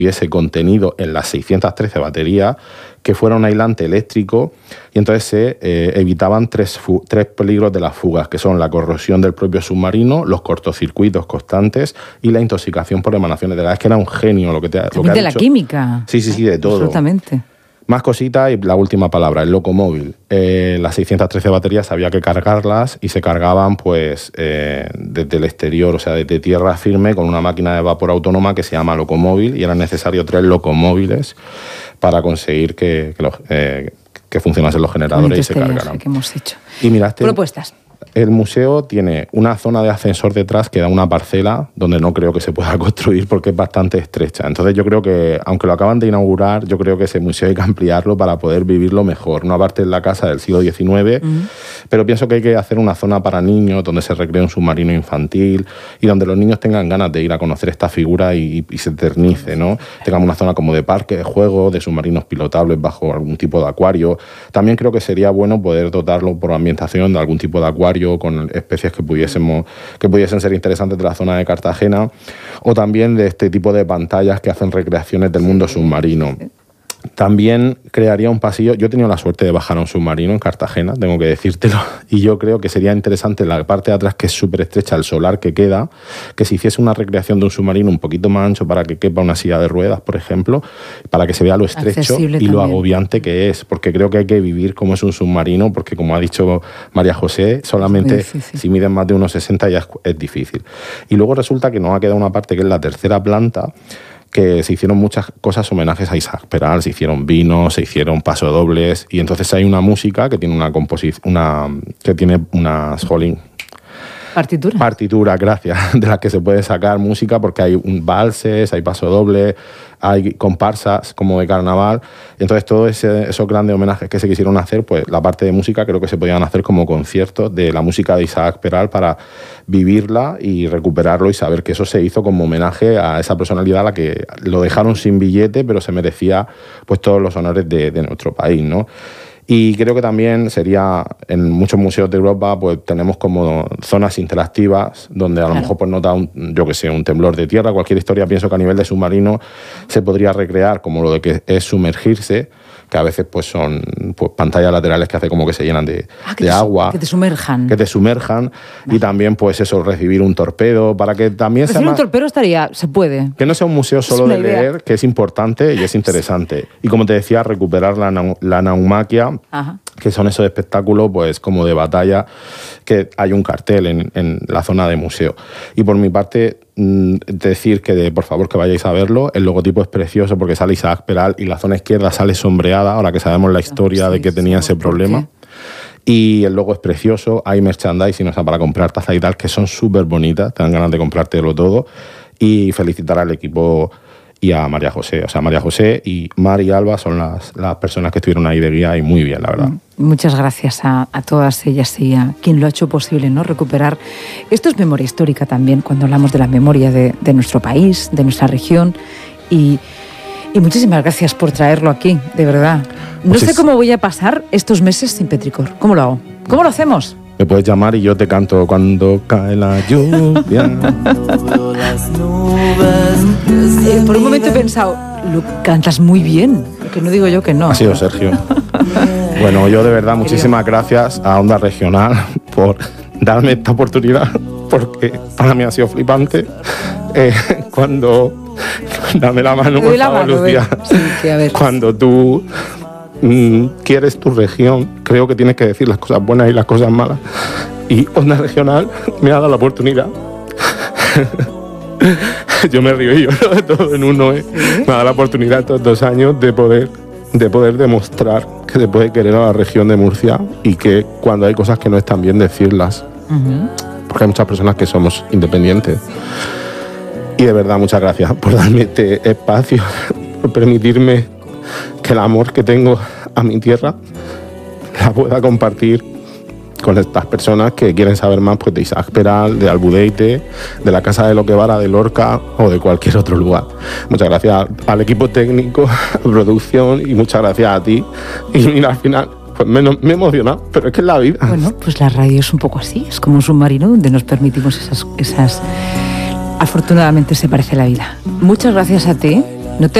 hubiese contenido en las 613 baterías, que fuera un aislante eléctrico, y entonces se evitaban tres peligros de las fugas, que son la corrosión del propio submarino, los cortocircuitos constantes y la intoxicación por emanaciones de gas. Es que era un genio lo que ha dicho. De la química. Sí, de todo. Absolutamente. Más cositas y la última palabra, el locomóvil. Las 613 baterías había que cargarlas y se cargaban pues desde el exterior, o sea, desde tierra firme, con una máquina de vapor autónoma que se llama locomóvil, y eran necesarios 3 locomóviles para conseguir que funcionasen los generadores y se cargaran. Que hemos hecho. Y miraste, propuestas. El museo tiene una zona de ascensor detrás que da una parcela donde no creo que se pueda construir porque es bastante estrecha. Entonces yo creo que, aunque lo acaban de inaugurar, yo creo que ese museo hay que ampliarlo para poder vivirlo mejor. Una parte es la casa del siglo XIX, pero pienso que hay que hacer una zona para niños donde se recree un submarino infantil y donde los niños tengan ganas de ir a conocer esta figura y se eternice, ¿no? Tengamos una zona como de parque, de juego, de submarinos pilotables bajo algún tipo de acuario. También creo que sería bueno poder dotarlo por ambientación de algún tipo de acuario con especies que pudiesen ser interesantes de la zona de Cartagena, o también de este tipo de pantallas que hacen recreaciones del mundo submarino. También crearía un pasillo. Yo he tenido la suerte de bajar a un submarino en Cartagena, tengo que decírtelo, y yo creo que sería interesante la parte de atrás, que es súper estrecha, el solar que queda, que se hiciese una recreación de un submarino un poquito más ancho para que quepa una silla de ruedas, por ejemplo, para que se vea lo estrecho y también lo agobiante que es, porque creo que hay que vivir como es un submarino, porque como ha dicho María José, solamente si miden más de 1,60 ya es difícil. Y luego resulta que nos ha quedado una parte que es la tercera planta, que se hicieron muchas cosas, homenajes a Isaac Peral, se hicieron vinos, se hicieron pasodobles, y entonces hay una música que tiene unas Partitura, gracias, de las que se puede sacar música, porque hay valses, hay pasodobles, hay comparsas como de carnaval. Entonces todos esos grandes homenajes que se quisieron hacer, pues la parte de música creo que se podían hacer como conciertos de la música de Isaac Peral para vivirla y recuperarlo y saber que eso se hizo como homenaje a esa personalidad a la que lo dejaron sin billete, pero se merecía pues todos los honores de nuestro país, ¿no? Y creo que también sería, en muchos museos de Europa, pues tenemos como zonas interactivas donde a lo mejor pues nota un temblor de tierra, cualquier historia. Pienso que a nivel de submarino se podría recrear como lo de que es sumergirse, que a veces pues son pues pantallas laterales que hace como que se llenan de agua. Que te sumerjan. Y también pues eso, recibir un torpedo, para que también sea un torpedo se puede. Que no sea un museo solo de leer, que es importante y es interesante. Y como te decía, recuperar la naumaquia, que son esos espectáculos pues como de batalla, que hay un cartel en la zona de museo. Y por mi parte, decir que por favor que vayáis a verlo. El logotipo es precioso porque sale Isaac Peral y la zona izquierda sale sombreada, ahora que sabemos la historia de que tenía ese problema. Y el logo es precioso, hay merchandising, o sea, para comprar taza y tal, que son súper bonitas, te dan ganas de comprártelo todo. Y felicitar al equipo y a María José. O sea, María José y Mar y Alba son las personas que estuvieron ahí de guía, y muy bien, la verdad. Muchas gracias a todas ellas y a quien lo ha hecho posible, ¿no? Recuperar. Esto es memoria histórica también, cuando hablamos de la memoria de nuestro país, de nuestra región. Y muchísimas gracias por traerlo aquí, de verdad. No sé cómo voy a pasar estos meses sin petricor. ¿Cómo lo hago? ¿Cómo lo hacemos? Me puedes llamar y yo te canto cuando cae la lluvia. Por un momento he pensado, lo cantas muy bien, que no digo yo que no. Ha sido Sergio. Bueno, yo de verdad muchísimas gracias a Onda Regional por darme esta oportunidad, porque para mí ha sido flipante. Dame la mano, por favor, Lucía. Sí, a ver. Cuando tú quieres tu región, creo que tienes que decir las cosas buenas y las cosas malas. Y Onda Regional me ha dado la oportunidad. Yo me río y lloro de todo en uno. Me ha dado la oportunidad estos 2 años de poder demostrar que se puede querer a la región de Murcia, y que cuando hay cosas que no están bien, decirlas. Porque hay muchas personas que somos independientes. Y de verdad, muchas gracias por darme este espacio, por permitirme que el amor que tengo a mi tierra la pueda compartir con estas personas que quieren saber más, pues, de Isaac Peral, de Albudeite, de la Casa de Loquevara, de Lorca o de cualquier otro lugar. Muchas gracias al equipo técnico, a producción, y muchas gracias a ti. Y mira, al final pues me he emocionado, pero es que es la vida. Bueno, pues la radio es un poco así, es como un submarino donde nos permitimos esas... Afortunadamente se parece la vida. Muchas gracias a ti.